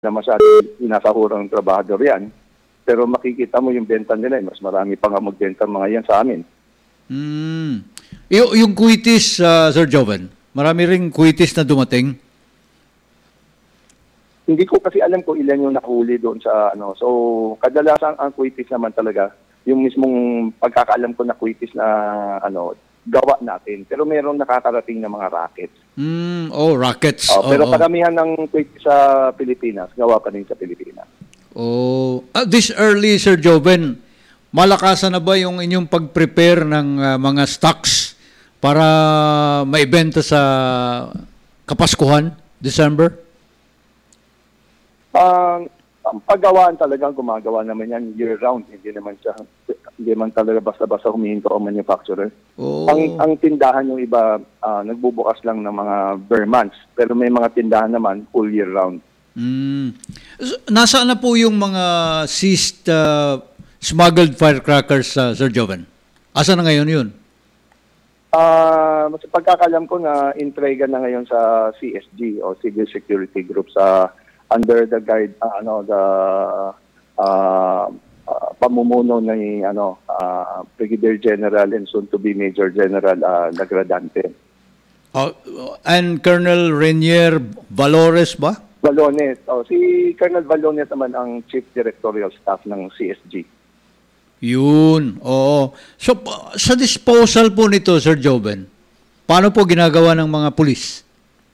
na masyadong inasahurang trabahador yan. Pero makikita mo yung benta nila, mas marami pa nga magbenta mga yan sa amin. Yung kuitis, Sir Joven, marami ring kuitis na dumating? Hindi ko kasi alam kung ilan yung nahuli doon sa ano. So, kadalasan ang kuitis naman talaga, yung mismong pagkakaalam ko na kuitis na ano, gawa natin. Pero mayroong nakakarating na mga rackets. Rackets. Pero karamihan ng kuitis sa Pilipinas, gawa pa rin sa Pilipinas. This early, Sir Joven, malakasan na ba yung inyong pag-prepare ng mga stocks para maibenta sa Kapaskuhan, December? Ang paggawaan talagang gumagawa naman yan year-round. Hindi man talaga basta-basta humihinto ang manufacturer. Ang tindahan yung iba, nagbubukas lang ng mga bare months. Pero may mga tindahan naman full year-round. Nasaan na po yung mga seized smuggled firecrackers, Sir Joven? Asa na ngayon yun? Mas pagkakalam ko na intriga na ngayon sa CSG o Civil Security Group sa under the guide pamumuno ni Brigadier General and soon to be Major General Nagradante. And Colonel Renier Valores ba? Valones. Si Colonel Valones naman ang Chief Directorial Staff ng CSG. Yun, oo. So, sa disposal po nito, Sir Joven, paano po ginagawa ng mga pulis?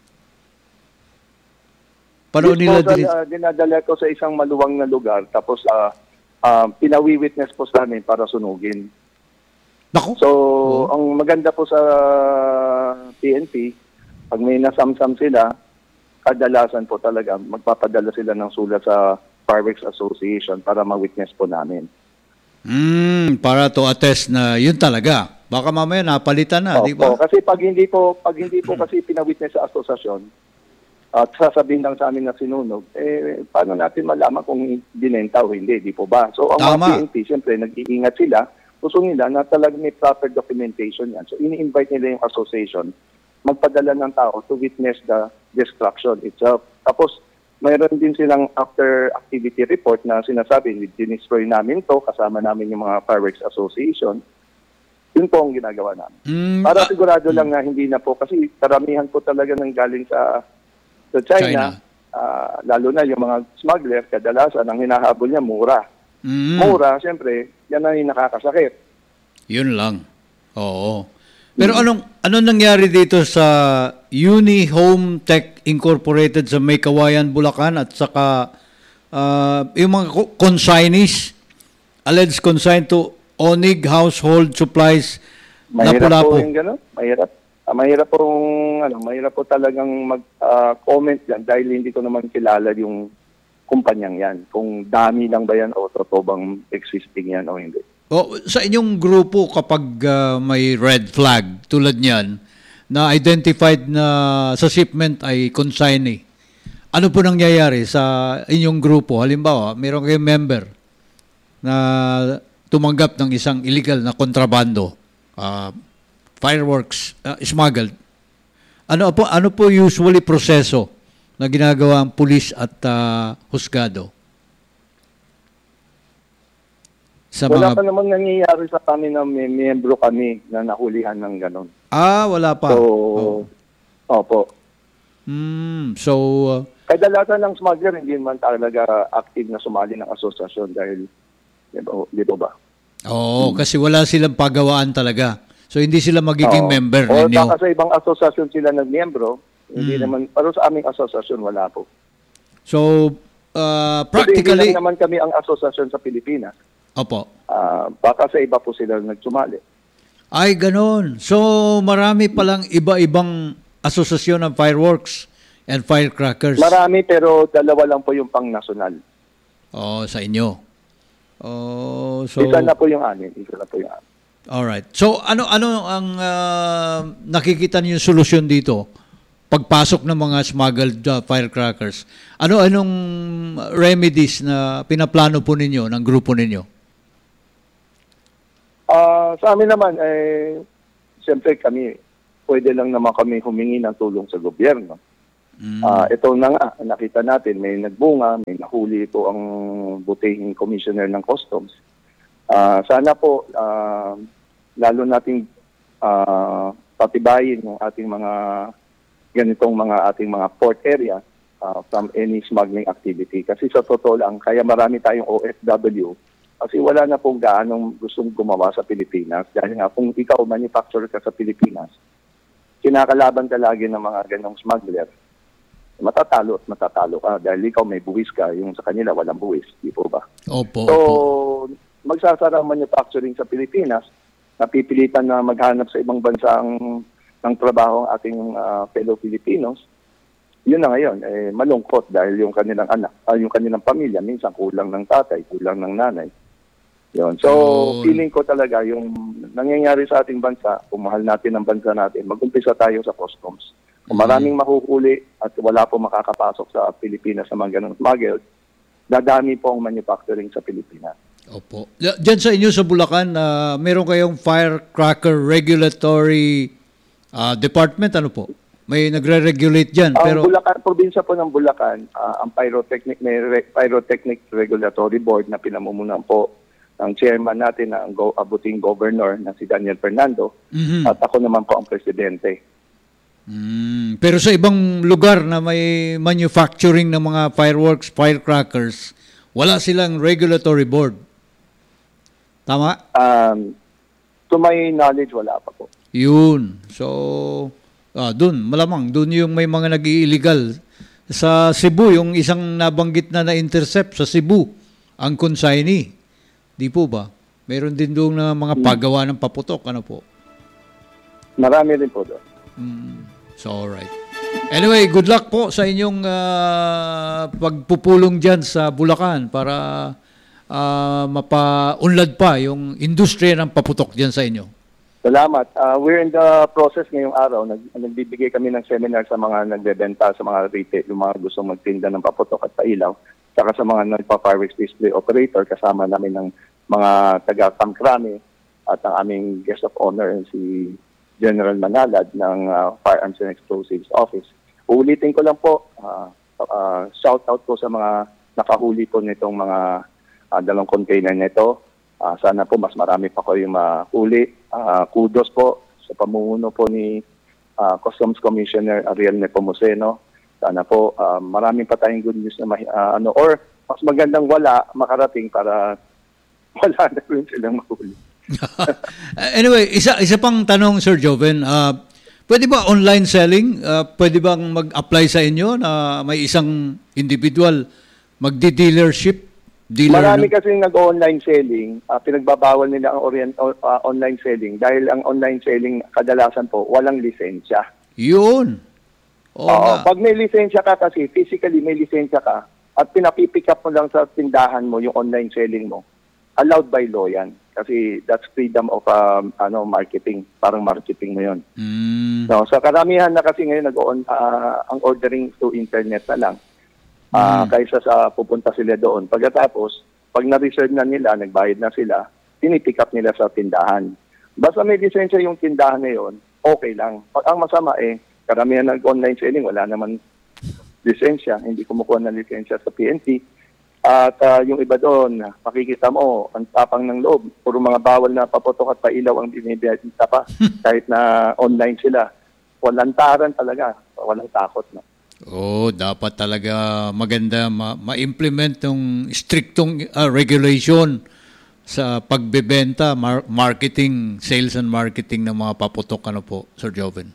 Paano nila dinadala ko sa isang maluwang na lugar, tapos pinawi-witness po sa amin para sunugin. Naku. So, ang maganda po sa PNP, pag may nasamsam sila, kadalasan po talaga, magpapadala sila ng sulat sa Fireworks Association para ma-witness po namin. Para to attest na yun talaga. Baka mamaya napalitan na, di ba? Kasi pag hindi po kasi pinawitness sa asosasyon at sasabihin lang sa amin na sinunog, paano natin malaman kung binenta o hindi, di po ba? So ang mga PNP, siyempre, nag-iingat sila, gusto nila na talagang may proper documentation yan. So ini-invite nila yung association, magpadala ng tao to witness the destruction itself. Tapos, mayroon din silang after activity report na sinasabi, dinestroy namin to, kasama namin yung mga Fireworks Association. Yun po ang ginagawa namin. Para sigurado lang na hindi na po, kasi karamihan po talaga nang galing sa China. Lalo na yung mga smuggler, kadalasan ang hinahabol niya mura. Mura, siyempre, yan ang nakakasakit. Yun lang. Oo. Pero anong nangyari dito sa Uni Home Tech Incorporated sa May Kawayan, Bulacan at saka yung mga consignees, alleged consigned to Onig Household Supplies Mahirap Lapu-Lapu. po yung gano'n. Mahirap po talagang mag-comment yan dahil hindi ko naman kilala yung kumpanyang yan. Kung dami lang ba yan o totoo bang existing yan o hindi. Sa inyong grupo, kapag may red flag tulad niyan, na identified na sa shipment ay consignee, ano po nangyayari sa inyong grupo? Halimbawa, mayroon kayong member na tumanggap ng isang illegal na kontrabando, fireworks, smuggled. Ano po usually proseso na ginagawa ang pulis at husgado? Wala pa naman nangyayari sa kami na may miyembro kami na nahulihan ng ganon. Wala pa. So, opo. Kadalasan ng smuggler hindi man talaga active na sumali ng asosasyon dahil, di ba? Kasi wala silang pagawaan talaga. So, hindi sila magiging member ninyo. O baka sa ibang asosasyon sila nagmiyembro, hindi naman, pero sa aming asosasyon wala po. So, practically... Hindi lang naman kami ang asosasyon sa Pilipinas. Opo. Baka sa iba po sila nagsumali. Ay, ganun. So, marami palang iba-ibang asosasyon ng fireworks and firecrackers. Marami, pero dalawa lang po yung pang-nasyonal. Sa inyo. So, Isa na po yung amin. Alright. So, ano ang nakikita niyo solusyon dito? Pagpasok ng mga smuggled firecrackers. Anong remedies na pinaplano po ninyo ng grupo ninyo? Sa amin naman, siyempre pwede lang naman kami humingi ng tulong sa gobyerno. Ito na nga, nakita natin, may nagbunga, may nahuli po ang butihing commissioner ng customs. Sana po, lalo nating patibayin yung ating mga ganitong ating mga port area from any smuggling activity. Kasi sa totoo lang, kaya marami tayong OFW kasi wala na pong gaanong gustong gumawa sa Pilipinas. Dahil nga, kung ikaw manufacturer ka sa Pilipinas, kinakalaban ka lagi ng mga ganong smuggler, matatalo at matatalo ka dahil ikaw may buwis ka, yung sa kanila walang buwis, di po ba? Opo. So, magsasara ang manufacturing sa Pilipinas, napipilitan na maghanap sa ibang bansa ng trabaho ang ating fellow Filipinos. Yun na ngayon, malungkot dahil yung kanilang anak, yung kanilang pamilya, minsan kulang ng tatay, kulang ng nanay. Yun. So, feeling ko talaga yung nangyayari sa ating bansa, kung mahal natin ang bansa natin, mag-umpisa tayo sa customs. Kung maraming mahuhuli at wala po makakapasok sa Pilipinas sa mga ganong smuggled, dadami po ang manufacturing sa Pilipinas. Opo. Diyan sa inyo sa Bulacan, meron kayong firecracker regulatory department, ano po? May nagre-regulate dyan. Pero Bulacan, probinsya po ng Bulacan, ang Pyrotechnic Regulatory Board na pinamumunan po ng chairman natin, ang abuting governor na si Daniel Fernando, at ako naman po ang presidente. Pero sa ibang lugar na may manufacturing ng mga fireworks, firecrackers, wala silang regulatory board. Tama? To my knowledge, wala pa po. Yun. So, malamang, dun yung may mga nag-i-illegal. Sa Cebu, yung isang nabanggit na na-intercept sa Cebu, ang consignee. Di po ba? Meron din doon na mga paggawa ng paputok. Ano po? Marami rin po doon. So, alright. Anyway, good luck po sa inyong pagpupulong dyan sa Bulacan para mapaunlad pa yung industriya ng paputok dyan sa inyo. Salamat. We're in the process ngayong araw. Nagbibigay kami ng seminar sa mga nagbebenta, sa mga retail, yung mga gustong magtinda ng paputok at pailaw, saka sa mga nagpa-fireworks display operator, kasama namin ng mga taga-Kamkrami at ang aming guest of honor, si General Manalad ng Firearms and Explosives Office. Uulitin ko lang po, shout out po sa mga nakahuli po nitong mga dalawang container nito. Sana po mas marami pa kayong mahuli. Kudos po sa pamumuno po ni Customs Commissioner Ariel Nepomuceno. Sana po marami pa tayong good news na or mas magandang wala makarating para wala na rin silang mahuli. Anyway, isa pang tanong, Sir Joven. Pwede ba online selling? Pwede bang mag-apply sa inyo na may isang individual magdi-dealership? Marami kasi nag-online selling, pinagbabawal nila ang online selling dahil ang online selling kadalasan po walang lisensya. Yun. Pag may lisensya ka kasi, physically may lisensya ka at pinapipick up mo lang sa tindahan mo yung online selling mo, allowed by law yan. Kasi that's freedom of marketing. Parang marketing mo yun. No, sa karamihan na kasi ngayon ang ordering through internet na lang. Kaysa sa pupunta sila doon. Pagkatapos, pag na-reserve na nila, nagbayad na sila, pinipick up nila sa tindahan. Basta may lisensya yung tindahan na yun, okay lang. Ang masama karamihan ng online selling, wala naman lisensya. Hindi kumukuha ng lisensya sa PNP. At yung iba doon, makikita mo, ang tapang ng loob. Puro mga bawal na paputok at pailaw ang binibenta pa. Kahit na online sila. Walantaran talaga. Walang takot na. Dapat talaga maganda ma-implement yung strictong regulation sa pagbebenta, marketing, sales and marketing ng mga paputok. Ano po, Sir Joven?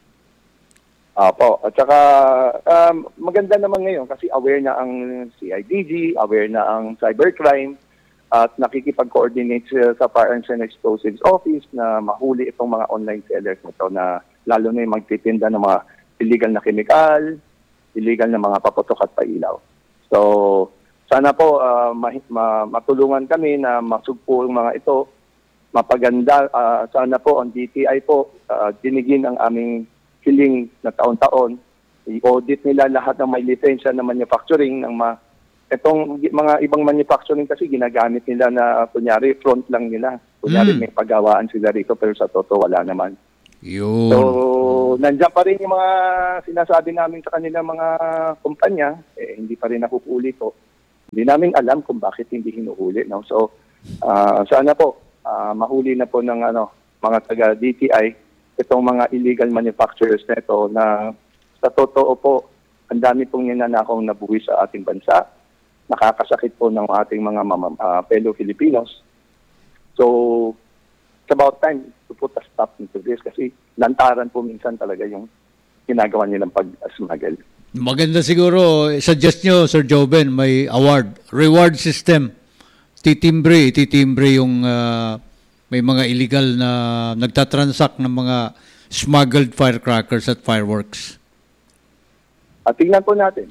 Apo. At saka maganda naman ngayon kasi aware na ang CIDG, aware na ang cybercrime at nakikipag-coordinate sa Firearms and Explosives Office na mahuli itong mga online sellers nito na lalo na yung magtitinda ng mga illegal na chemical, illegal na mga paputok at pailaw. So, sana po matulungan kami na masugpo yung mga ito, mapaganda. Sana po ang DTI po dinigin ang aming hiling na taon-taon. I-audit nila lahat ng may lisensya na manufacturing ng itong mga ibang manufacturing kasi ginagamit nila na kunyari front lang nila. Kunyari may paggawaan sila rito pero sa totoo wala naman. Yun. So, nandiyan pa rin yung mga sinasabi namin sa kanila mga kumpanya, hindi pa rin nakukulit po. Hindi namin alam kung bakit hindi hinuhuli. No? So, sana po, mahuli na po ng mga taga-DTI itong mga illegal manufacturers na ito na sa totoo po, ang dami pong ninanakong nabuwi sa ating bansa. Nakakasakit po ng ating mga fellow Filipinos. So, it's about time to put a stop into this kasi lantaran po minsan talaga yung ginagawa nilang pag-smuggle. Maganda siguro, suggest nyo, Sir Joven, may reward system. Titimbre yung may mga illegal na nagtatransact ng mga smuggled firecrackers at fireworks. At tingnan po natin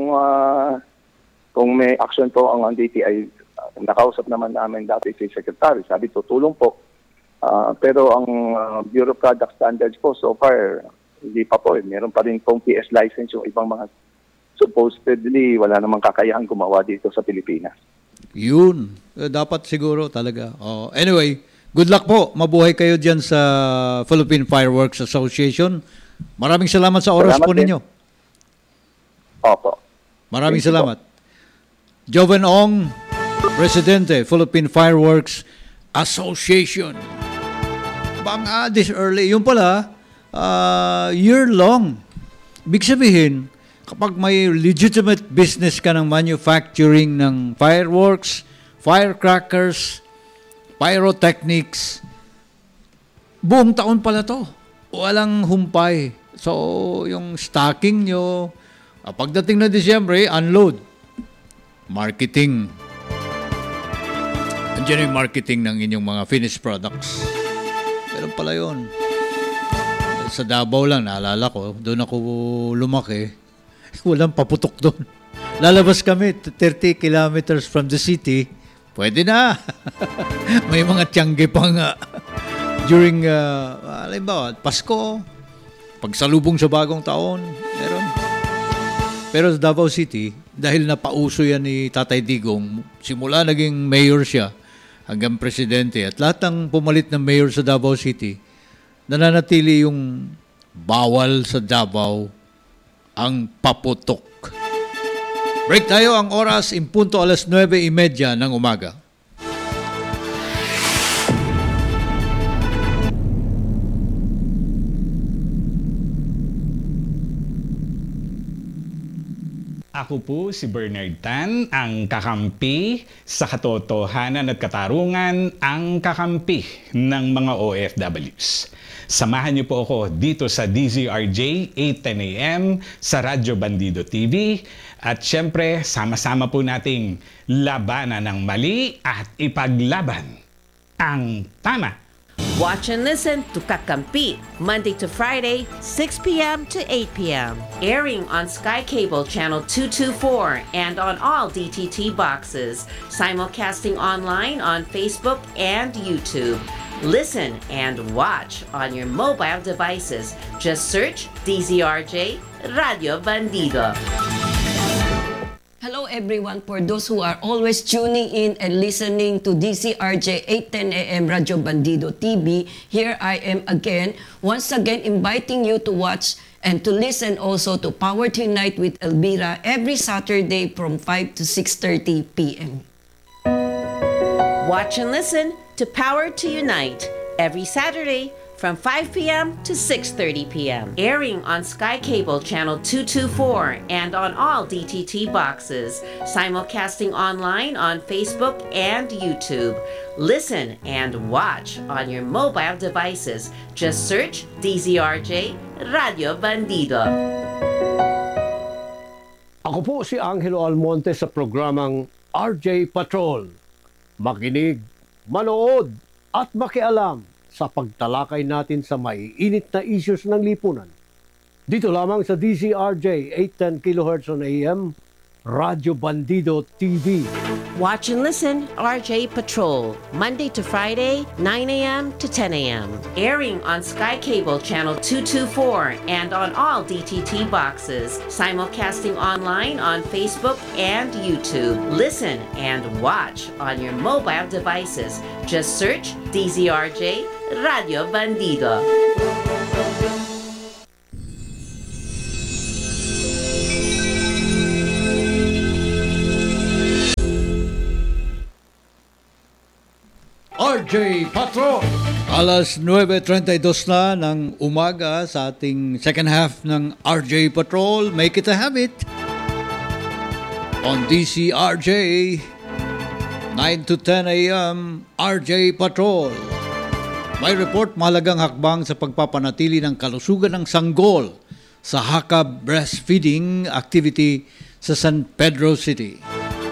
kung may action po ang DTI. Nakausap naman namin dati si Secretary, sabi tutulong po. Pero ang Bureau of Product Standards po, so far, hindi pa po. Meron pa rin pong PS license yung ibang mga supposedly wala namang kakayahan gumawa dito sa Pilipinas. Yun. Dapat siguro talaga. Anyway, good luck po. Mabuhay kayo dyan sa Philippine Fireworks Association. Maraming salamat sa oras po ninyo. Opo. Maraming salamat. Joven Ong, Presidente, Philippine Fireworks Association. This early, yun pala, year-long. Ibig sabihin, kapag may legitimate business ka ng manufacturing ng fireworks, firecrackers, pyrotechnics, buong taon pala to. Walang humpay. So, yung stocking nyo, pagdating na Disyembre, unload. Marketing. Andiyan yung marketing ng inyong mga finished products. Meron pala yun. Sa Davao lang, naalala ko, doon ako lumaki. Walang paputok doon. Lalabas kami 30 kilometers from the city. Pwede na. May mga tiyangge pa nga. During, Pasko, pagsalubong sa bagong taon, meron. Pero sa Davao City, dahil napauso yan ni Tatay Digong, simula naging mayor siya hanggang presidente at lahat ng pumalit ng mayor sa Davao City, nananatili yung bawal sa Davao ang paputok. Break tayo, ang oras, impunto 9:30 ng umaga. Ako po si Bernard Tan, ang kakampi sa katotohanan at katarungan, ang kakampi ng mga OFWs. Samahan niyo po ako dito sa DZRJ 8:10 AM sa Radyo Bandido TV at syempre sama-sama po nating labanan ng mali at ipaglaban ang tama. Watch and listen to Kakampi, Monday to Friday, 6 p.m. to 8 p.m. Airing on Sky Cable Channel 224 and on all DTT boxes. Simulcasting online on Facebook and YouTube. Listen and watch on your mobile devices. Just search DZRJ Radio Bandido. Hello everyone, for those who are always tuning in and listening to DCRJ 8:10 AM Radio Bandido TV, here I am again, once again inviting you to watch and to listen also to Power to Unite with Elvira every Saturday from 5 to 6:30 p.m. Watch and listen to Power to Unite every Saturday from 5 p.m. to 6:30 p.m. Airing on Sky Cable Channel 224 and on all DTT boxes. Simulcasting online on Facebook and YouTube. Listen and watch on your mobile devices. Just search DZRJ Radio Bandido. Ako po si Angelo Almonte sa programang RJ Patrol. Makinig, manood at makialam sa pagtalakay natin sa maiinit na issues ng lipunan. Dito lamang sa DZRJ 810 kHz on AM, Radyo Bandido TV. Watch and listen RJ Patrol, Monday to Friday, 9 a.m. to 10 a.m. Airing on Sky Cable Channel 224 and on all DTT boxes. Simulcasting online on Facebook and YouTube. Listen and watch on your mobile devices. Just search DZRJ Radio Bandido. RJ Patrol. Alas 9:32 na ng umaga sa ating second half ng RJ Patrol. Make it a habit. On DCRJ, 9 to 10 a.m., RJ Patrol. May report mahalagang hakbang sa pagpapanatili ng kalusugan ng sanggol sa Hakab breastfeeding activity sa San Pedro City.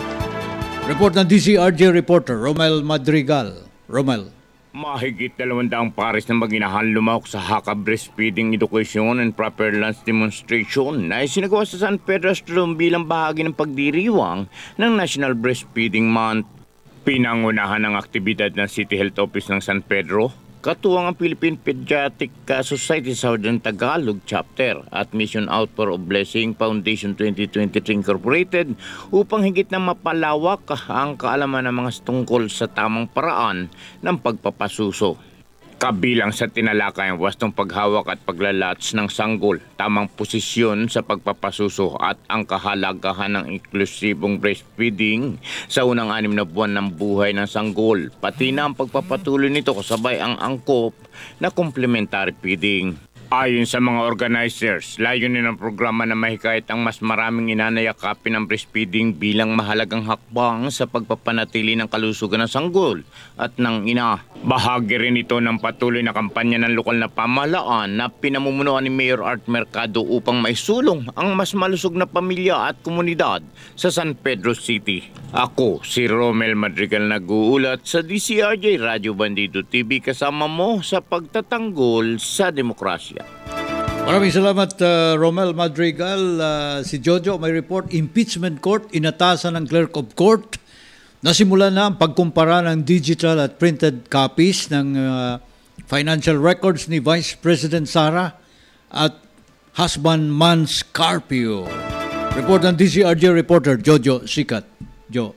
Report ng DCRJ reporter Romel Madrigal. Romel. Mahigit 200 pares na maginahan lumahok sa Hakab Breastfeeding Education and Proper Lunch Demonstration na isinagawa sa San Pedro Astrum bilang bahagi ng pagdiriwang ng National Breastfeeding Month. Pinangunahan ng aktibidad ng City Health Office ng San Pedro, katuwang ang Philippine Pediatric Society Southern Tagalog Chapter at Mission Outpour of Blessing Foundation 2023 Incorporated upang higit na mapalawak ang kaalaman ng mga tungkol sa tamang paraan ng pagpapasuso. Kabilang sa tinalakay ang wastong paghawak at paglalats ng sanggol, tamang posisyon sa pagpapasuso at ang kahalagahan ng inklusibong breastfeeding sa unang 6 na buwan ng buhay ng sanggol, pati na ang pagpapatuloy nito kasabay ang angkop na complementary feeding. Ayon sa mga organizers, layunin ng programa na mahikayat ang mas maraming inanayakapin ng breastfeeding bilang mahalagang hakbang sa pagpapanatili ng kalusugan ng sanggol at ng ina. Bahagi rin ito ng patuloy na kampanya ng lokal na pamahalaan na pinamumunuan ni Mayor Art Mercado upang maisulong ang mas malusog na pamilya at komunidad sa San Pedro City. Ako, si Romel Madrigal, nag-uulat sa DCRJ Radio Bandido TV kasama mo sa pagtatanggol sa demokrasya. Maraming salamat, Romel Madrigal. Si Jojo may report, impeachment court, inatasan ng clerk of court. Nasimula na ang pagkumpara ng digital at printed copies ng financial records ni Vice President Sara at husband Mans Carpio. Report ng DCRJ reporter Jojo Sikat. Jo.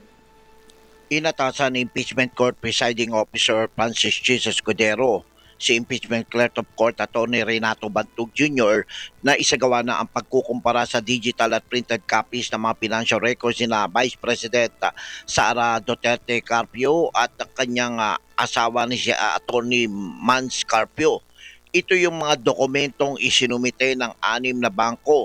Inatasan ng Impeachment Court Presiding Officer Francis Jesus Escudero si Impeachment Clerk of Court Attorney Renato Bantug Jr. na isagawa na ang pagkukumpara sa digital at printed copies ng mga financial records ni Vice President Sara Duterte Carpio at kanyang asawa ni Attorney Mans Carpio. Ito yung mga dokumentong isinumite ng 6 na bangko,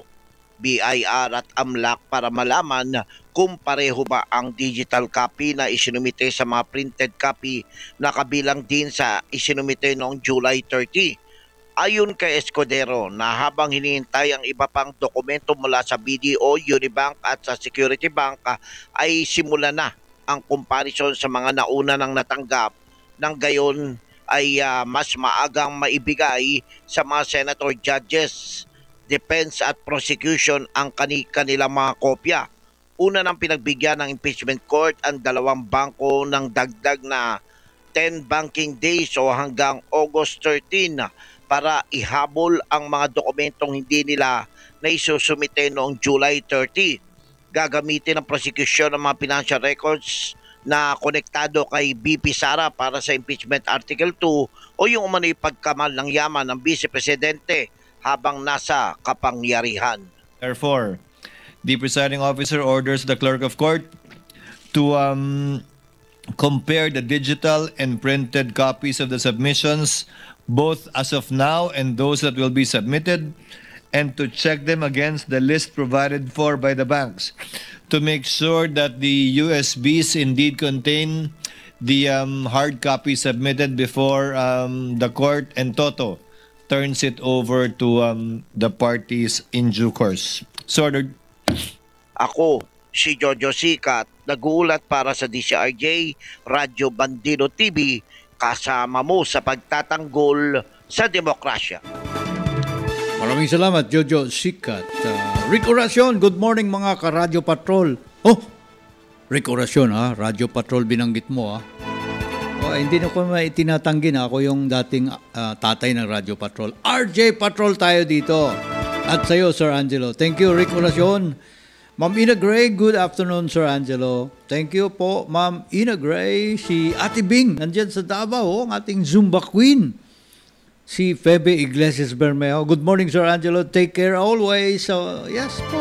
BIR at AMLAC para malaman kung pareho ba ang digital copy na isinumite sa mga printed copy na kabilang din sa isinumite noong July 30. Ayon kay Escudero na habang hinihintay ang iba pang dokumento mula sa BDO, Unibank at sa Security Bank ay simula na ang comparison sa mga nauna nang natanggap. Nang gayon ay mas maagang maibigay sa mga senator judges, defense at prosecution ang kanilang mga kopya. Una nang pinagbigyan ng impeachment court ang 2 bangko ng dagdag na 10 banking days o hanggang August 13 para ihabol ang mga dokumentong hindi nila na isusumite noong July 30. Gagamitin ng prosecution ng mga financial records na konektado kay BP Sara para sa impeachment Article 2 o yung umano'y pagkamal ng yaman ng Vice Presidente habang nasa kapangyarihan. Therefore, the presiding officer orders the clerk of court to compare the digital and printed copies of the submissions, both as of now and those that will be submitted, and to check them against the list provided for by the banks to make sure that the USBs indeed contain the hard copy submitted before the court and Toto turns it over to the parties in due course. So ordered. Ako, si Jojo Sikat, nag-uulat para sa DCRJ Radio Bandido TV, kasama mo sa pagtatanggol sa demokrasya. Maraming salamat, Jojo Sikat. Rick Oracion, good morning mga ka-Radio Patrol. Oh, Rick Oracion ha, Radio Patrol binanggit mo ha. Hindi na ko tinatanggi na ako yung dating tatay ng Radio Patrol. RJ Patrol tayo dito. At sa'yo, Sir Angelo. Thank you, Rick Oracion. Ma'am Ina Gray, good afternoon, Sir Angelo. Thank you po, Ma'am Ina Gray. Si Ate Bing, nandyan sa Davao, ang ating Zumba Queen. Si Febe Iglesias Bermeo. Good morning, Sir Angelo. Take care always. So, yes po.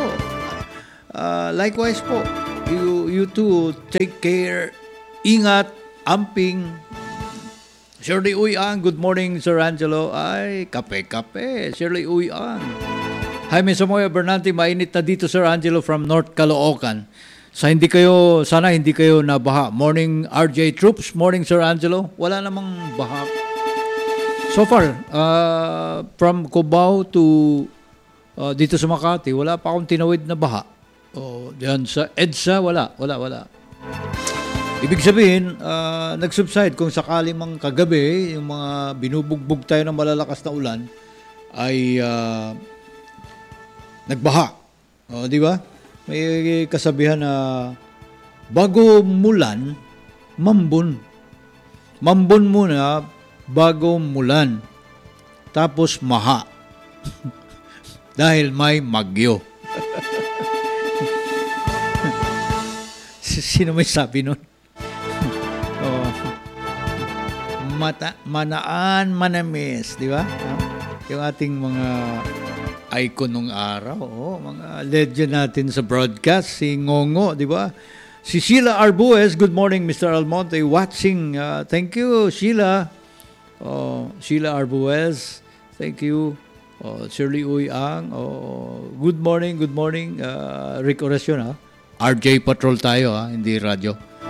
Likewise po. You too, take care. Ingat, amping. Shirley Uyang, good morning, Sir Angelo. Ay, kape-kape. Shirley Uyang. Jaime Samoya Bernante, mainit na dito, Sir Angelo, from North Caloocan. Sana hindi kayo nabaha. Morning, RJ Troops. Morning, Sir Angelo. Wala namang baha. So far, from Cubao to dito sa Makati, wala pa akong tinawid na baha. Diyan sa EDSA, wala. Ibig sabihin, nag-subside kung sakali mang kagabi, yung mga binubugbog tayo ng malalakas na ulan, ay nagbaha. Di ba? May kasabihan na bago mulan, mambon. Mambon muna bago mulan. Tapos maha. Dahil may magyo. Sino may sabi nun? Manaan, manamis, di ba? Yung ating mga icon nung araw, mga legend natin sa broadcast, si Ngongo, di ba? Si Sheila Arbues, good morning, Mr. Almonte, watching. Thank you, Sheila. Sheila Arbues, thank you. Shirley Uyang, good morning. Rick Oracion, RJ Patrol tayo, hindi radyo.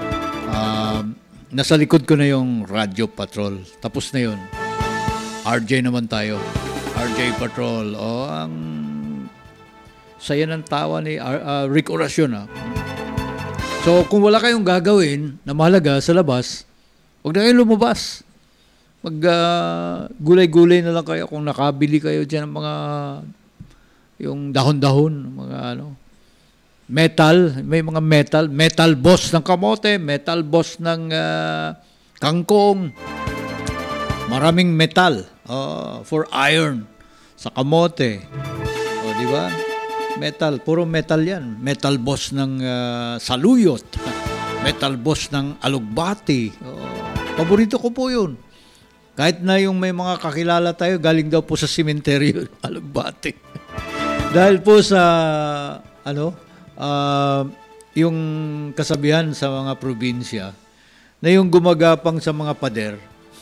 Nasa likod ko na yung Radio Patrol. Tapos na yun. RJ naman tayo. RJ Patrol. Ang saya ng tawa ni Rick Oracion. So, kung wala kayong gagawin na mahalaga sa labas, huwag na kayong lumabas. Gulay-gulay na lang kayo kung nakabili kayo dyan ng mga yung dahon-dahon, mga metal, may mga metal boss ng kamote, metal boss ng kangkong, maraming metal for iron sa kamote, di ba? Metal, puro metal yan. Metal boss ng saluyot, metal boss ng alugbati. Paborito ko po yun. Kahit na yung may mga kakilala tayo, galing daw po sa sementeryo, alugbati. Dahil po sa yung kasabihan sa mga probinsya na yung gumagapang sa mga pader,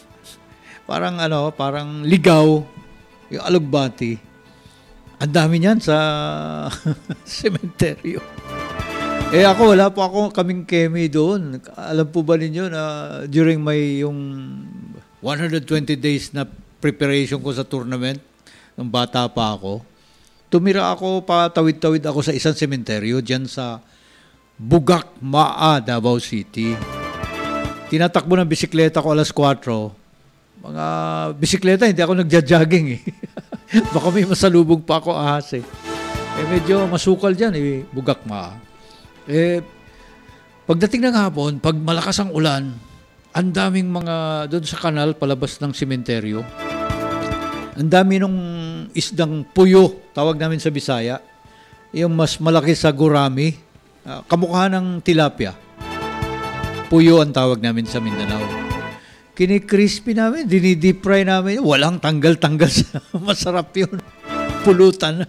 parang ligaw, yung alugbati. Ang dami niyan sa sementeryo. Ako, wala po kaming kemi doon. Alam po ba ninyo na during yung 120 days na preparation ko sa tournament, nung bata pa ako, tumira ako, patawid-tawid ako sa isang sementeryo dyan sa Bugak, Maa, Davao City. Tinatakbo ng bisikleta ko alas 4. Mga bisikleta, hindi ako nagja-jogging eh. Baka may masalubog pa ako ahas eh. Medyo masukal dyan eh, Bugak, Maa. Pagdating ng hapon, pag malakas ang ulan, ang daming mga doon sa kanal palabas ng sementeryo. Ang dami nung isdang puyo, tawag namin sa Bisaya. Yung mas malaki sa gurami, kamukha ng tilapia. Puyo ang tawag namin sa Mindanao. Kini-crispy namin, dinidip fry namin. Walang tanggal-tanggal. Masarap yun. Pulutan.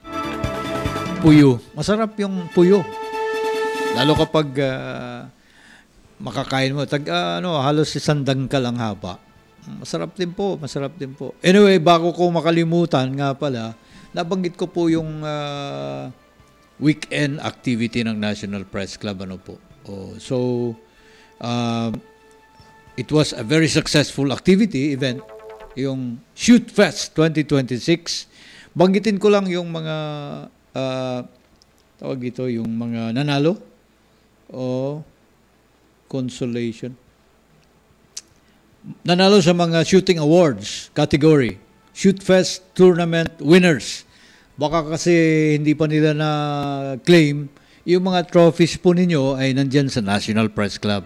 Puyo. Masarap yung puyo. Lalo kapag makakain mo. Halos isang dangkal ang haba. Masarap din po. Anyway, bago ko makalimutan nga pala, nabanggit ko po yung weekend activity ng National Press Club. It was a very successful event, yung Shoot Fest 2026. Banggitin ko lang yung mga yung mga nanalo o consolation. Nanalo sa mga shooting awards category. Shoot Fest tournament winners. Baka kasi hindi pa nila na-claim, yung mga trophies po ninyo ay nandyan sa National Press Club.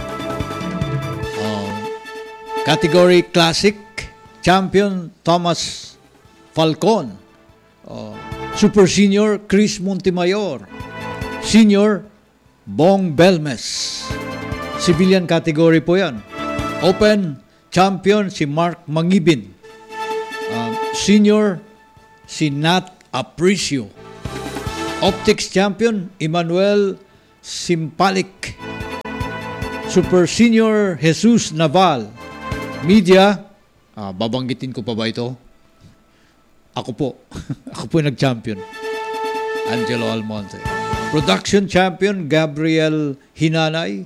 Category Classic, Champion Thomas Falcon. Super Senior, Chris Montemayor. Senior, Bong Belmes. Civilian category po yan. Open, Champion si Mark Mangibin. Senior, si Nat Apricio. Optics Champion, Emmanuel Simpalik. Super Senior, Jesus Naval. Media, babanggitin ko pa ba ito? Ako po. Ako po nag-champion. Angelo Almonte. Production champion, Gabriel Hinanay.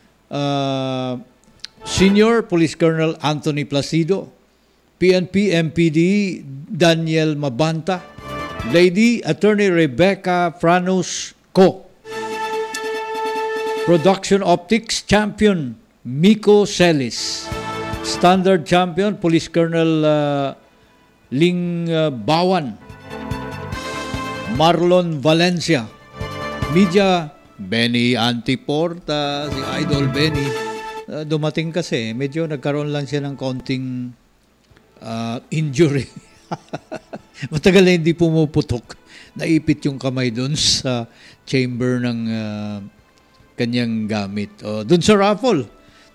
Senior Police Colonel Anthony Placido. PNP MPD Daniel Mabanta. Lady Attorney Rebecca Franos Co. Production Optics Champion Miko Celis. Standard Champion Police Colonel Ling Bawan. Marlon Valencia. Media Benny Antiporta, si Idol Benny. Dumating kasi, medyo nagkaroon lang siya ng konting injury. Matagal na hindi pumuputok. Naipit yung kamay doon sa chamber ng kanyang gamit. Doon sa raffle.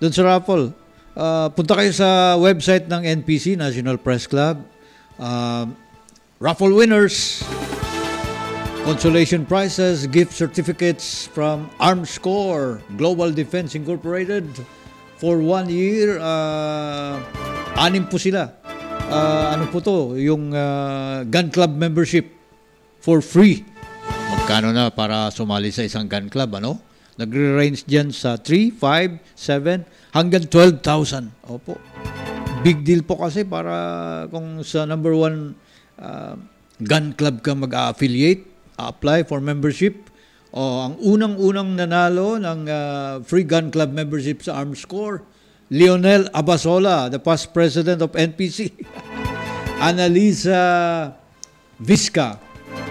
Punta kayo sa website ng NPC, National Press Club. Raffle winners, consolation prizes, gift certificates from Armscore Global Defense Incorporated for 1 year. 6 po sila. Ano po to? Yung gun club membership for free. Magkano na para sumali sa isang gun club, ano? Nagre-range dyan sa 3, 5, 7, hanggang 12,000. Opo. Big deal po kasi para kung sa number 1 gun club ka mag-affiliate, apply for membership. Ang unang-unang nanalo ng free gun club membership sa Armscore, Leonel Abasola, the past president of NPC. Annalisa Vizca,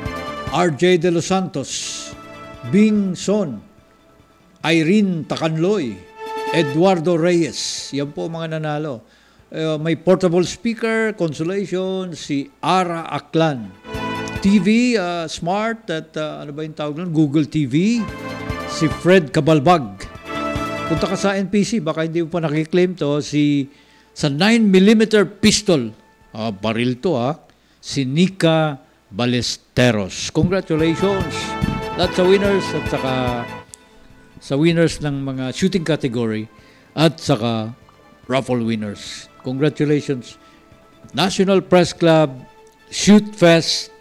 RJ De Los Santos, Bing Son, Irene Tacanloy, Eduardo Reyes. Yan po mga nanalo. May portable speaker, consolation, si Ara Aklan. TV, smart, at ano ba yung tawag nun? Google TV, si Fred Cabalbag. Punta ka sa NPC, baka hindi mo pa nakiklaim to, sa 9mm pistol, baril to si Nika Ballesteros. Congratulations! Lahat sa winners at saka sa winners ng mga shooting category at saka raffle winners. Congratulations! National Press Club Shoot Fest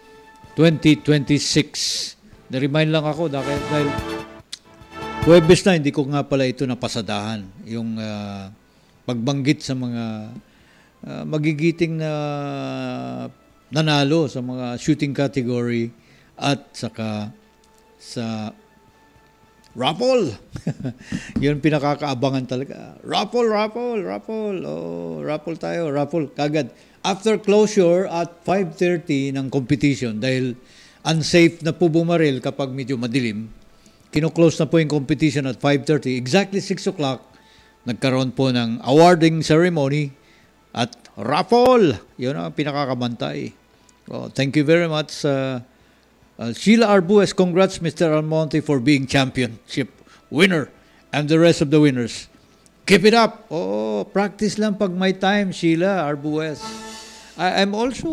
2026. Na-remind lang ako dahil Huwebes na, hindi ko nga pala ito napasadahan. Yung pagbanggit sa mga magigiting na nanalo sa mga shooting category at saka sa raffle. Yun pinakakaabangan talaga. Raffle. Raffle tayo. Raffle kagad. After closure at 5:30 ng competition, dahil unsafe na po bumaril kapag medyo madilim, kino-close na po yung competition at 5:30. Exactly 6 o'clock, nagkaroon po ng awarding ceremony at raffle. Yun ang pinakakabantay. Thank you very much, Sheila Arbues. Congrats, Mr. Almonte, for being championship winner and the rest of the winners. Keep it up. Practice lang pag may time, Sheila Arbues. I'm also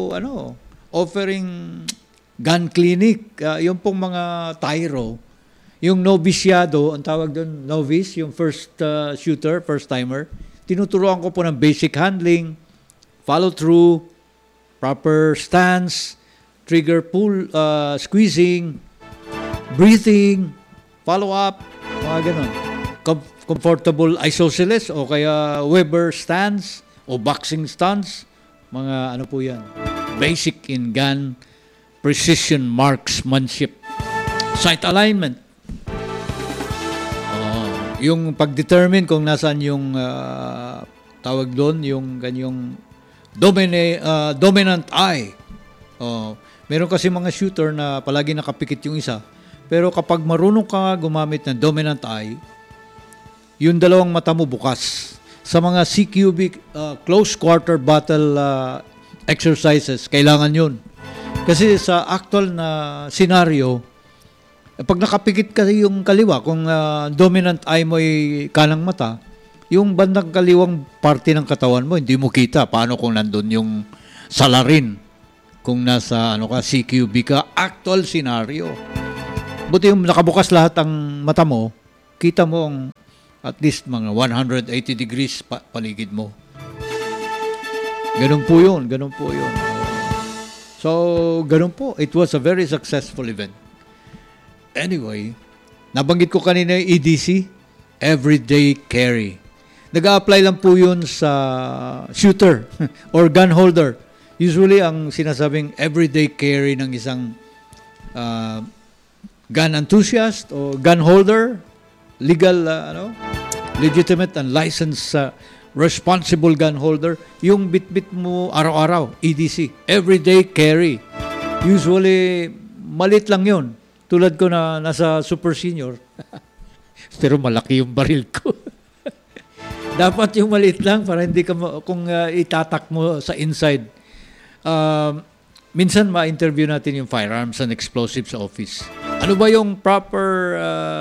offering gun clinic. Yung pong mga tyro, yung novisyado, ang tawag doon, novice, yung first shooter, first timer, tinuturuan ko po ng basic handling, follow through, proper stance, trigger pull, squeezing, breathing, follow up, mga ganun. Comfortable isosceles o kaya Weber stance o boxing stance, mga ano po yan. Basic in gun, precision marksmanship, sight alignment, yung pag-determine kung nasaan yung tawag doon, yung kanyang dominant eye. Meron kasi mga shooter na palagi nakapikit yung isa. Pero kapag marunong ka gumamit ng dominant eye, yung dalawang mata mo bukas. Sa mga CQB, close quarter battle exercises, kailangan yun. Kasi sa actual na scenario, pag nakapikit kasi yung kaliwa, kung dominant eye mo ay kanang mata, yung bandang kaliwang parte ng katawan mo, hindi mo kita. Paano kung nandun yung salarin? Kung nasa CQB ka, actual scenario. Buti yung nakabukas lahat ang mata mo, kita mo ang at least mga 180 degrees paligid mo. Ganun po yun. So, ganun po. It was a very successful event. Anyway, nabanggit ko kanina yung EDC, Everyday Carry. Nag-a-apply lang po yun sa shooter or gun holder. Usually, ang sinasabing everyday carry ng isang gun enthusiast o gun holder, legal, legitimate and licensed responsible gun holder, yung bit-bit mo araw-araw, EDC, everyday carry. Usually, malit lang yun. Tulad ko na nasa super senior. Pero malaki yung baril ko. Dapat yung maliit lang para hindi ka kung itatak mo sa inside. Minsan ma-interview natin yung Firearms and Explosives Office. Ano ba yung proper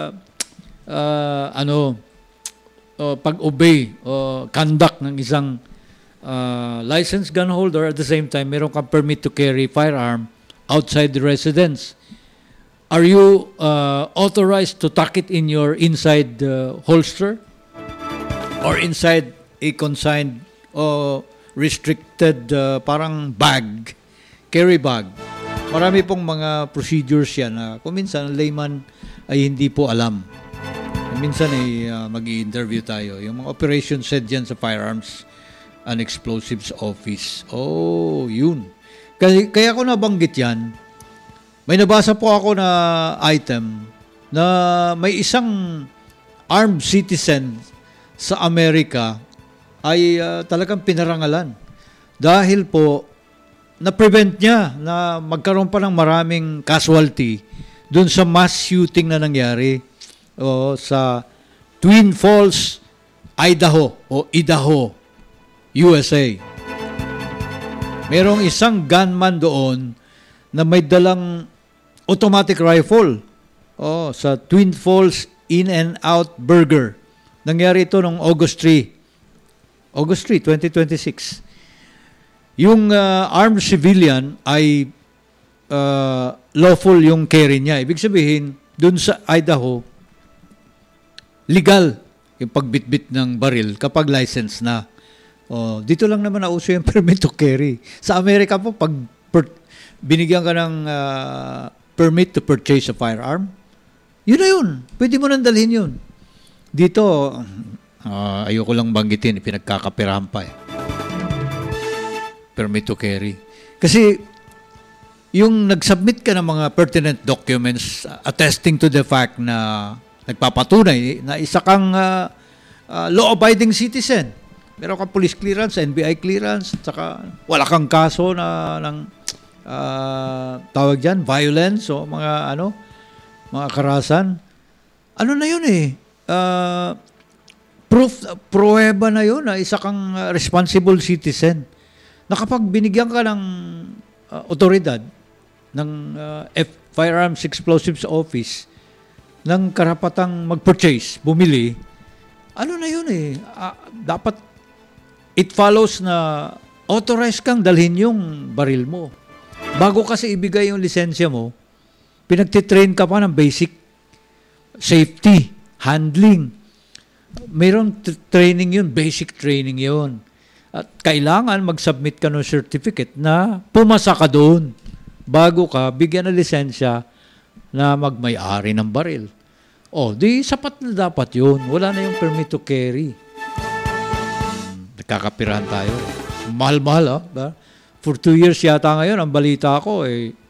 pag-obey o conduct ng isang licensed gun holder, at the same time meron kang permit to carry firearm outside the residence? Are you authorized to tuck it in your inside holster? Or inside a consigned o restricted parang bag, carry bag. Marami pong mga procedures yan na kung minsan layman ay hindi po alam. Minsan ay mag-i-interview tayo. Yung mga operations head yan sa Firearms and Explosives Office. Oh, yun. Kaya ko nabanggit yan. May nabasa po ako na item na may isang armed citizen sa Amerika ay talagang pinarangalan dahil po na-prevent niya na magkaroon pa ng maraming casualty dun sa mass shooting na nangyari sa Twin Falls, Idaho o Idaho, USA. Merong isang gunman doon na may dalang automatic rifle sa Twin Falls In-N-Out Burger. Nangyari ito noong August 3, 2026. Yung armed civilian ay lawful yung carry niya. Ibig sabihin, dun sa Idaho, legal yung pagbitbit ng baril kapag license na. Dito lang naman nauso yung permit to carry. Sa Amerika po, pag binigyan ka ng permit to purchase a firearm, yun na yun. Pwede mo nang dalhin yun. Dito, ayoko lang banggitin, pinagkakapirahan pa permit to carry. Kasi, yung nag-submit ka ng mga pertinent documents attesting to the fact na nagpapatunay na isa kang law-abiding citizen. Meron kang police clearance, NBI clearance, at saka wala kang kaso ng tawag dyan, violence o mga karahasan. Ano na yun pruweba na yun na isa kang responsible citizen na kapag binigyan ka ng otoridad ng Firearms Explosives Office ng karapatang mag-purchase, bumili, ano na yun dapat it follows na authorized kang dalhin yung baril mo. Bago kasi ibigay yung lisensya mo, pinagtitrain ka pa ng basic safety, handling. Mayroong training yun, basic training yun. At kailangan mag-submit ka ng certificate na pumasa ka doon bago ka bigyan ng lisensya na magmay-ari ng baril. Di sapat na dapat yun. Wala na yung permit to carry. Nagkakapirahan tayo. Mahal-mahal, For 2 years yata ngayon, ang balita ko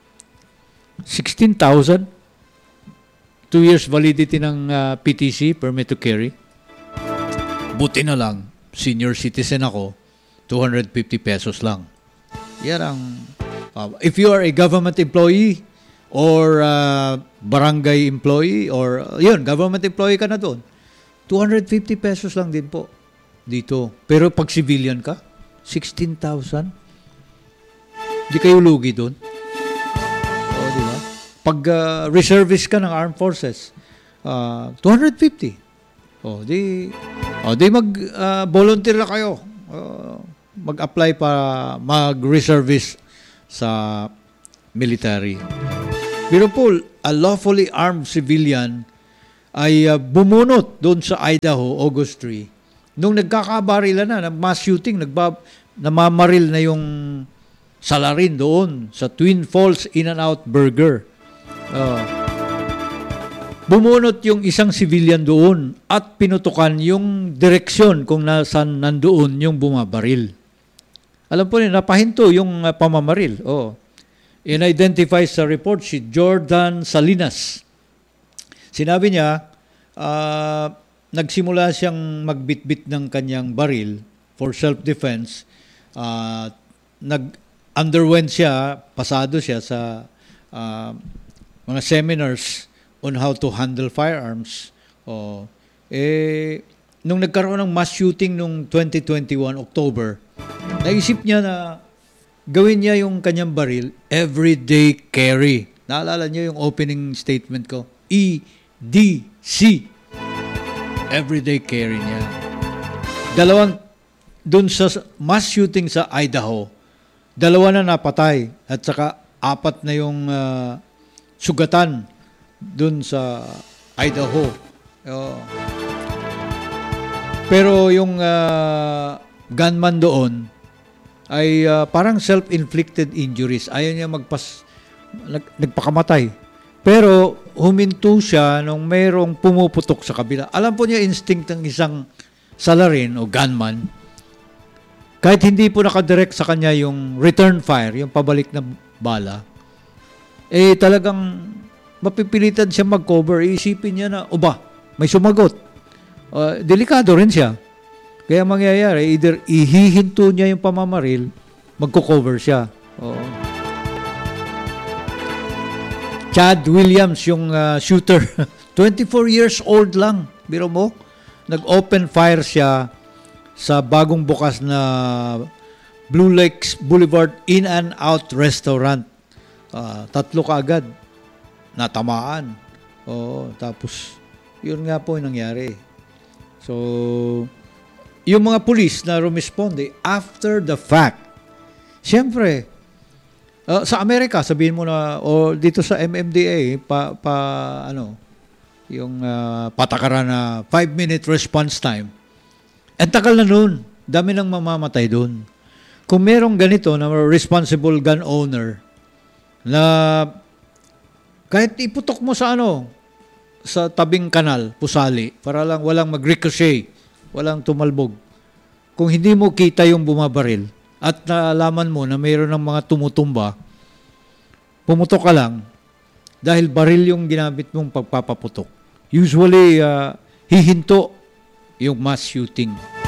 16,000. 2 years validity ng PTC, permit to carry. Buti na lang, senior citizen ako, 250 pesos lang. Yan ang, if you are a government employee or barangay employee or, government employee ka na doon, 250 pesos lang din po dito. Pero pag civilian ka, 16,000. Di kayo lugi doon. Di ba? Pag reservist ka ng armed forces, 250. Di mag-volunteer na kayo. Mag-apply para mag-reservist sa military. Pero po, a lawfully armed civilian ay bumunot doon sa Idaho, August 3. Nung nagkakabarilan na, mass shooting, namamaril na yung salarin doon sa Twin Falls In-N-Out Burger. Bumunot yung isang civilian doon at pinutukan yung direksyon kung nasaan nandoon yung bumabaril. Alam po niyo, napahinto yung pamamaril. In-identify sa report si Jordan Salinas. Sinabi niya, nagsimula siyang magbitbit ng kanyang baril for self-defense. Nag-underwent siya, pasado siya sa mga seminars on how to handle firearms. Nung nagkaroon ng mass shooting nung 2021 October, naisip niya na gawin niya yung kanyang baril, everyday carry. Naalala niyo yung opening statement ko? EDC. Everyday carry niya. Dun sa mass shooting sa Idaho, 2 na napatay at saka 4 na yung sugatan dun sa Idaho. Pero yung gunman doon ay parang self-inflicted injuries. Ayaw niya nagpakamatay. Pero huminto siya nung mayroong pumuputok sa kabila. Alam po niya instinct ng isang salarin o gunman. Kahit hindi po nakadirect sa kanya yung return fire, yung pabalik na bala, talagang mapipilitan siya mag-cover. Iisipin niya na, may sumagot. Delikado rin siya. Kaya mangyayari, either ihihinto niya yung pamamaril, magko-cover siya. Chad Williams, yung shooter, 24 years old lang. Biro mo, nag-open fire siya sa bagong bukas na Blue Lakes Boulevard In-N-Out Restaurant. 3 kaagad. Natamaan. Tapos, yun nga po yung nangyari. So, yung mga pulis na rumisponde after the fact, siyempre, sa Amerika, sabihin mo na, o dito sa MMDA, yung patakaran na 5-minute response time, ang tagal na nun. Dami nang mamamatay dun. Kung merong ganito na responsible gun owner na kahit iputok mo sa sa tabing kanal, pusali, para lang walang mag-ricochet, walang tumalbog. Kung hindi mo kita yung bumabaril at naalaman mo na mayroon ng mga tumutumba, pumutok ka lang dahil baril yung ginamit mong pagpapaputok. Usually, hihinto yung mass shooting.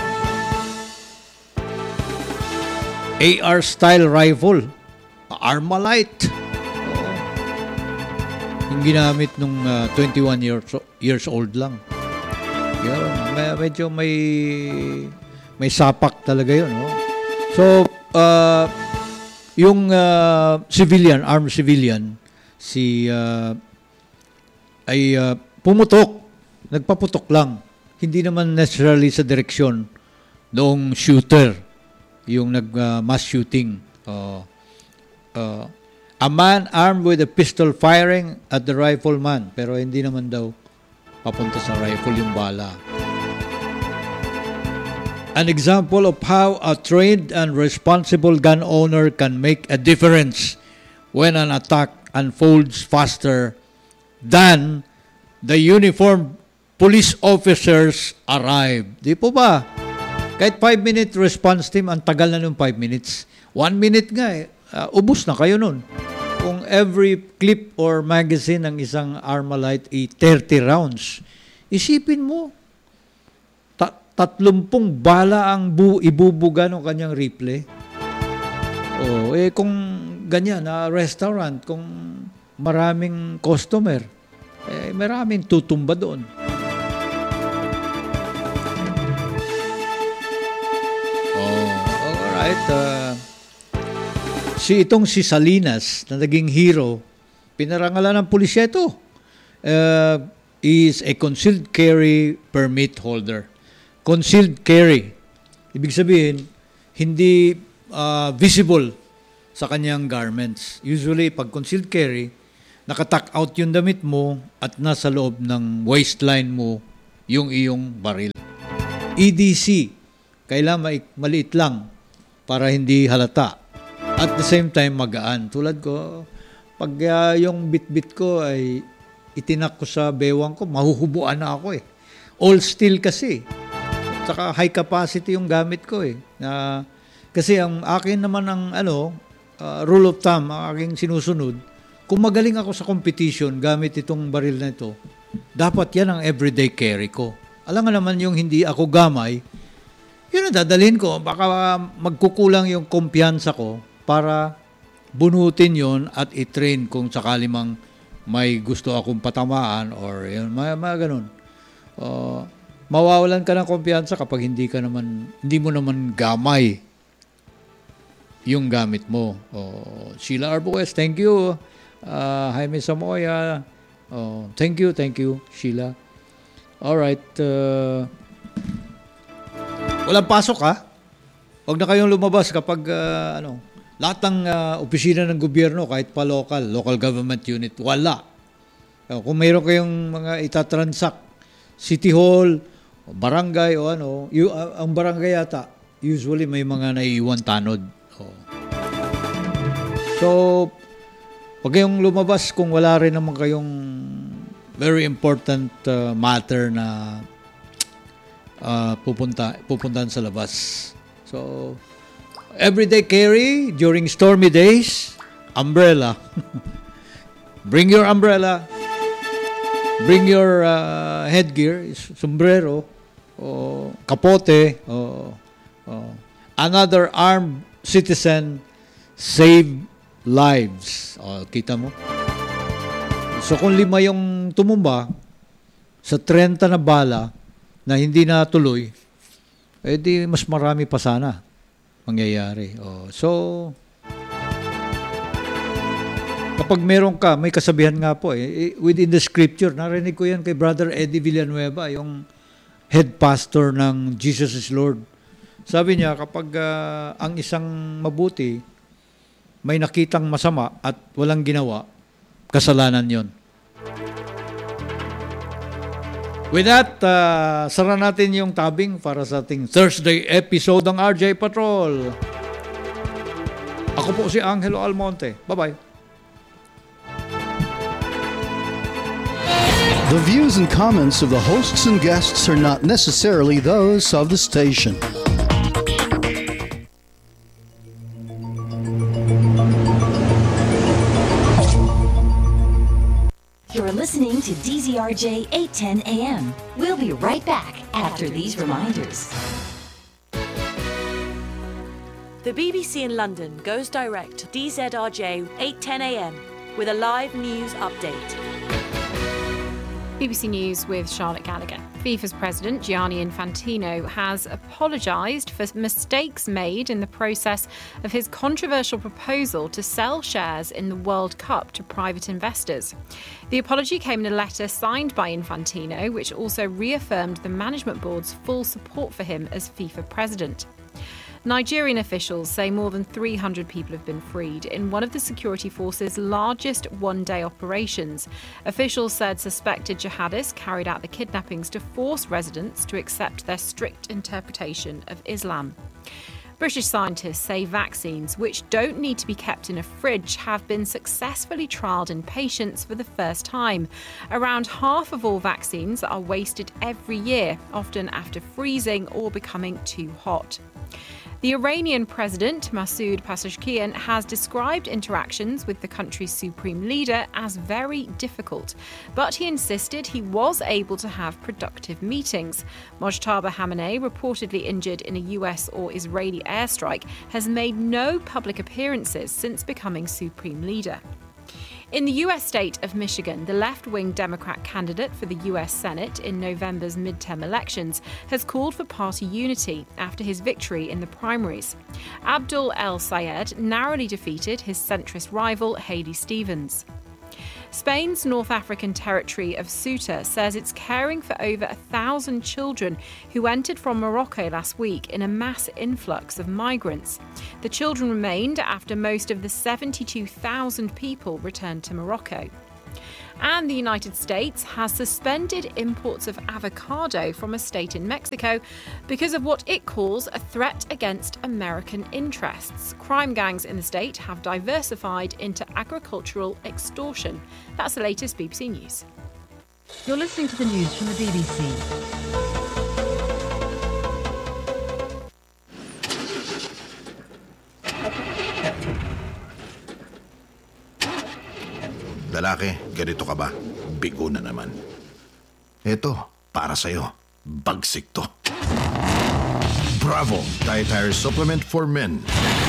AR-style rifle, Armalite. Yung ginamit nung 21 years old lang. Yun, medyo may sapak talaga yun. So, yung armed civilian, ay pumutok, nagpaputok lang. Hindi naman necessarily sa direksyon noong shooter, yung nag-mass shooting. A man armed with a pistol firing at the rifleman, pero hindi naman daw papunta sa rifle yung bala. An example of how a trained and responsible gun owner can make a difference when an attack unfolds faster than the uniformed police officers arrive. Di po ba? Kahit 5-minute response team, ang tagal na nung 5 minutes. 1 minute nga ubus na kayo nun. Kung every clip or magazine ng isang Armalite ay 30 rounds, isipin mo, 30 bala ang ibubuga ng kanyang rifle. Kung ganyan, restaurant, kung maraming customer, maraming tutumba doon. Alright. Si Salinas, na naging hero, pinarangalan ng pulisya ito. Is a concealed carry permit holder. Concealed carry. Ibig sabihin, hindi visible sa kanyang garments. Usually, pag concealed carry, nakatuck out yung damit mo at nasa loob ng waistline mo yung iyong baril. EDC, kailangan maliit lang. para hindi halata. At the same time, magaan. Tulad ko, pag yung bit-bit ko ay itinak ko sa bewang ko, mahuhubuan na ako eh. All steel kasi. Saka high capacity yung gamit ko eh. Kasi ang akin naman ang rule of thumb, ang aking sinusunod, kung magaling ako sa competition gamit itong baril na ito, dapat yan ang everyday carry ko. Alam nga naman yung hindi ako gamay, yun ang dadalhin ko. Baka magkukulang yung kumpiyansa ko para bunutin yon at i-train kung sakali mang may gusto akong patamaan or yun, mga ganun. Mawawalan ka ng kumpiyansa kapag hindi mo naman gamay yung gamit mo. Sheila Arbues, thank you. Jaime Samoya, thank you, Sheila. Alright. Walang pasok ha. Huwag na kayong lumabas kapag lahat ng opisina ng gobyerno, kahit pa local government unit, wala. Kung mayroon kayong mga itatransact, city hall, barangay o ang barangay yata, usually may mga naiiwan tanod. So, pag kayong lumabas kung wala rin naman kayong very important matter na pupuntahan sa labas. So, everyday carry during stormy days, umbrella. Bring your umbrella. Bring your headgear, sombrero, kapote. Another armed citizen save lives. Kita mo? So kung 5 yung tumumba sa 30 na bala na hindi natuloy, di mas marami pa sana mangyayari. So kapag meron ka, may kasabihan nga po within the scripture, narinig ko yan kay Brother Eddie Villanueva, yung head pastor ng Jesus is Lord. Sabi niya, kapag ang isang mabuti may nakitang masama at walang ginawa, kasalanan yon. With that, sara natin yung tabing para sa ating Thursday episode ng RJ Patrol. Ako po si Angelo Almonte. Bye-bye. The views and comments of the hosts and guests are not necessarily those of the station. You're listening to DZRJ 810 AM. We'll be right back after these reminders. The BBC in London goes direct to DZRJ 810 AM with a live news update. BBC News with Charlotte Gallagher. FIFA's president, Gianni Infantino, has apologised for mistakes made in the process of his controversial proposal to sell shares in the World Cup to private investors. The apology came in a letter signed by Infantino, which also reaffirmed the management board's full support for him as FIFA president. Nigerian officials say more than 300 people have been freed in one of the security force's largest one-day operations. Officials said suspected jihadists carried out the kidnappings to force residents to accept their strict interpretation of Islam. British scientists say vaccines, which don't need to be kept in a fridge, have been successfully trialled in patients for the first time. Around half of all vaccines are wasted every year, often after freezing or becoming too hot. The Iranian president, Masoud Pezeshkian, has described interactions with the country's supreme leader as very difficult, but he insisted he was able to have productive meetings. Mojtaba Khamenei, reportedly injured in a US or Israeli airstrike, has made no public appearances since becoming supreme leader. In the US state of Michigan, the left-wing Democrat candidate for the US Senate in November's midterm elections has called for party unity after his victory in the primaries. Abdul El Sayed narrowly defeated his centrist rival Haley Stevens. Spain's North African territory of Ceuta says it's caring for over 1,000 children who entered from Morocco last week in a mass influx of migrants. The children remained after most of the 72,000 people returned to Morocco. And the United States has suspended imports of avocado from a state in Mexico because of what it calls a threat against American interests. Crime gangs in the state have diversified into agricultural extortion. That's the latest BBC News. You're listening to the news from the BBC. Lalaki, ganito ka ba? Bigo na naman. Eto, para sa'yo. Bagsik to. Bravo! Dietary Supplement for Men.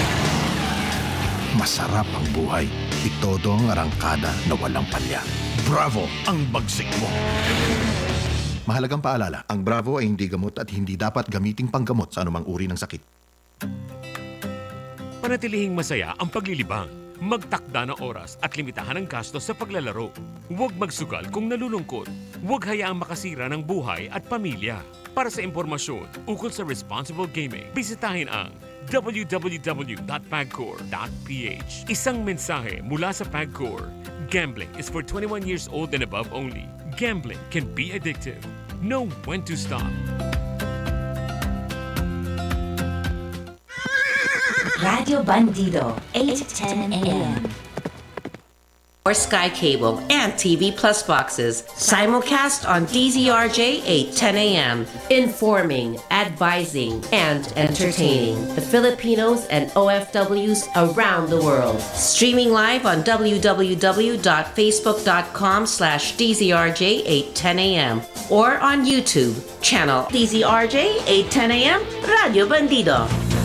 Masarap ang buhay. Itodo ang arangkada na walang palya. Bravo! Ang bagsik mo. Mahalagang paalala, ang Bravo ay hindi gamot at hindi dapat gamiting panggamot sa anumang uri ng sakit. Panatilihing masaya ang paglilibang. Magtakda ng oras at limitahan ang gastos sa paglalaro. Huwag magsugal kung nalulungkot. Huwag hayaang makasira ng buhay at pamilya. Para sa impormasyon ukol sa responsible gaming, bisitahin ang www.pagcor.ph. Isang mensahe mula sa Pagcor. Gambling is for 21 years old and above only. Gambling can be addictive. Know when to stop. Radio Bandido, 8:10 a.m. Or Sky Cable and TV Plus boxes. Simulcast on DZRJ 8:10 a.m. Informing, advising, and entertaining the Filipinos and OFWs around the world. Streaming live on www.facebook.com/DZRJ 8:10 a.m. or on YouTube, channel DZRJ 8:10 a.m. Radio Bandido.